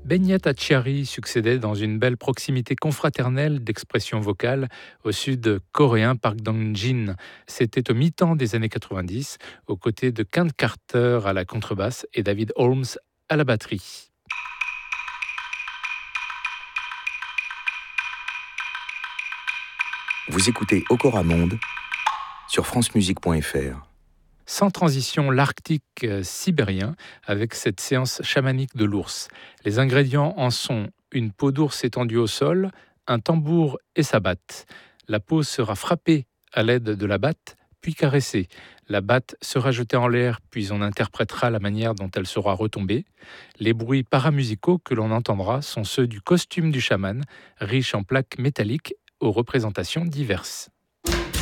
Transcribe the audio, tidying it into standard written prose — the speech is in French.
Benyat Achari succédait dans une belle proximité confraternelle d'expression vocale au sud-coréen Park Dong-jin. C'était au mi-temps des années 90, aux côtés de Kent Carter à la contrebasse et David Holmes à la batterie. Vous écoutez Okora Monde sur francemusique.fr. Sans transition, l'Arctique sibérien avec cette séance chamanique de l'ours. Les ingrédients en sont une peau d'ours étendue au sol, un tambour et sa batte. La peau sera frappée à l'aide de la batte, puis caressée. La batte sera jetée en l'air, puis on interprétera la manière dont elle sera retombée. Les bruits paramusicaux que l'on entendra sont ceux du costume du chaman, riche en plaques métalliques aux représentations diverses.